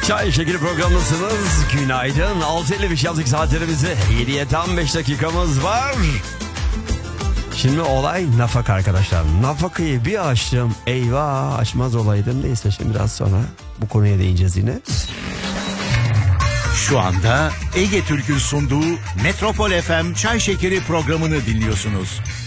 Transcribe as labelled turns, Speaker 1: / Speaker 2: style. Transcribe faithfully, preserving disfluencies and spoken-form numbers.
Speaker 1: Çay Şekeri programındasınız. Günaydın. altı elli beş yaptık saatlerimizi. yediye tam beş dakikamız var. Şimdi olay nafaka arkadaşlar. Nafakayı bir açtım. Eyvah, açmaz olaydım. Neyse, şimdi biraz sonra bu konuya değineceğiz yine.
Speaker 2: Şu anda Ege Türk'ün sunduğu Metropol F M Çay Şekeri programını dinliyorsunuz.